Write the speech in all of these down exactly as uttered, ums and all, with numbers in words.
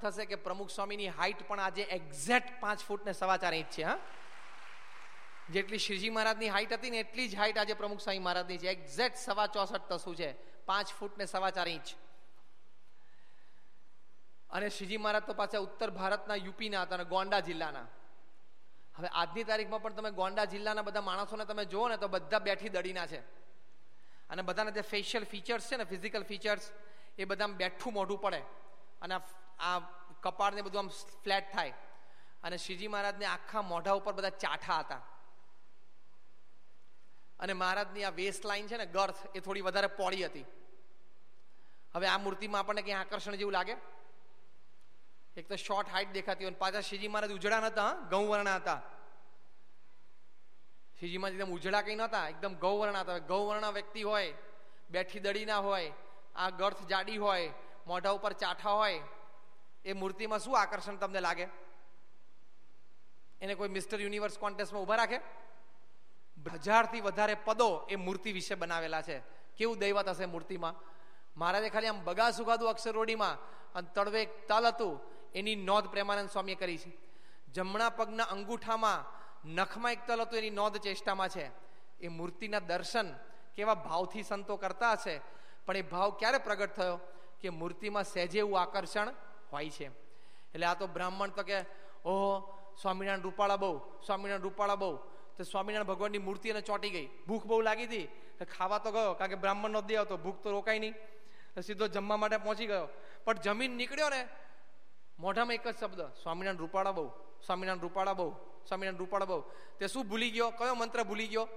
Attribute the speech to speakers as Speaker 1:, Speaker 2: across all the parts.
Speaker 1: થશે કે પ્રમુખ સ્વામીની હાઈટ પણ આજે એક્ઝેક્ટ પાંચ ફૂટ ને સવા ચાર ઇંચ છે. હા, જેટલી શ્રીજી મહારાજની હાઈટ હતી ને એટલી જ હાઈટ આજે પ્રમુખ સ્વામી મહારાજની છે. એક્ઝેક્ટ સવા ચોસઠ તસુ છે, પાંચ ફૂટ ને સવા ચાર ઇંચ. અને શ્રીજી મહારાજ તો પાછા ઉત્તર ભારતના યુપીના હતા અને ગોંડા જિલ્લાના. હવે આજની તારીખમાં પણ તમે ગોંડા જિલ્લાના બધા માણસોને તમે જુઓ ને તો બધા બેઠી દડીના છે. અને બધાના જે ફેશિયલ ફીચર્સ છે ને, ફિઝિકલ ફીચર્સ, એ બધા બેઠું મોઢું પડે અને આ કપાળને બધું આમ ફ્લેટ થાય. અને શ્રીજી મહારાજને આખા મોઢા ઉપર બધા ચાઠા હતા. અને મહારાજની આ વેસ્ટ લાઈન છે ને, ગર્થ, એ થોડી વધારે પહોળી હતી. હવે આ મૂર્તિમાં આપણને ક્યાં આકર્ષણ જેવું લાગે? એક તો શોર્ટ હાઈટ દેખાતી હોય, પાછા શ્રીજી મહારાજ ઉજળા નતા, ગૌવર્ણા હતા. શ્રીજી મહારાજ એકદમ ઉજળા કઈ નતા, એકદમ ગૌવર્ણા હતા. ગૌવર્ણા વ્યક્તિ હોય, બેઠી દડીના હોય, આ ગર્થ જાડી હોય, મોઢા ઉપર ચાઠા હોય, એ મૂર્તિમાં શું આકર્ષણ તમને લાગે? એને કોઈ મિસ્ટર યુનિવર્સ કોન્ટેસ્ટમાં ઉભા રાખે? હજારથી વધારે પદો એ મૂર્તિ વિશે બનાવેલા છે. કેવું દૈવત હશે મૂર્તિમાં! મહારાજે ખાલી આમ બગા સુગાદું અક્ષરરોડીમાં અને તળવે એક તલ હતું, એની નોંધ પ્રેમાનંદ સ્વામીએ કરી છે. જમણા પગના અંગૂઠામાં નખમાં એક તલ હતું, એની નોંધ ચેષ્ટામાં છે. એ મૂર્તિના દર્શન કેવા ભાવથી સંતો કરતા હશે, પણ એ ભાવ ક્યારે પ્રગટ થયો? કે મૂર્તિમાં સહેજે એવું આકર્ષણ હોય છે. એટલે આ તો બ્રાહ્મણ તો કે ઓહો સ્વામિનારાયણ રૂપાળા બહુ, સ્વામિનારાયણ રૂપાળા બહુ. તો સ્વામિનારાયણ ભગવાનની મૂર્તિ એને ચોંટી ગઈ, ભૂખ બહુ લાગી હતી, ખાવા તો ગયો, કારણ કે બ્રાહ્મણનો દેહ હતો, ભૂખ તો રોકાય નહીં, સીધો જમવા માટે પહોંચી ગયો. પણ જમીન નીકળ્યો ને, મોઢામાં એક જ શબ્દ, સ્વામિનારાયણ રૂપાળા બહુ, સ્વામિનારાયણ રૂપાળા બહુ, સ્વામિનારાયણ રૂપાળા બહુ. તે શું ભૂલી ગયો? કયો મંત્ર ભૂલી ગયો?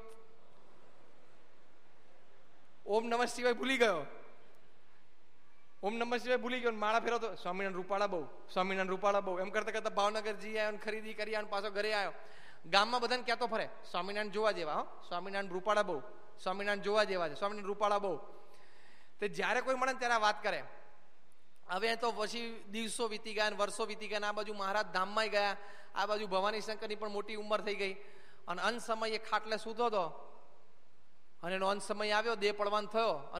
Speaker 1: ઓમ નમઃ શિવાય ભૂલી ગયો. ઓમ નમઃ શિવાય ભૂલી ગયો, માળા ફેરવતો સ્વામિનારાયણ રૂપાળા બહુ, સ્વામિનારાયણ રૂપાળા બહુ. એમ કરતા કરતા ભાવનગર જઈ આવ્યો, ખરીદી કરી આવ્યો, પાછો ઘરે આવ્યો. ગામમાં બધાને કહેતો ફરે સ્વામિનારાયણ જોવા જેવા, હો સ્વામિનારાયણ રૂપાળા બહુ, સ્વામિનારાયણ જોવા જેવા છે, સ્વામિનારાયણ રૂપાળા બહુ. તે જ્યારે કોઈ મળે ત્યારે વાત કરે. હવે તો પછી દિવસો વીતી ગયા, વર્ષો વીતી ગયા. આ બાજુ મહારાજ ધામમાં ગયા, આ બાજુ ભવાની શંકરની પણ મોટી ઉંમર થઈ ગઈ. અને અંત સમયે ખાટલે સૂતો હતો અને એનો અંત સમય આવ્યો, દેહ પડવાન થયો.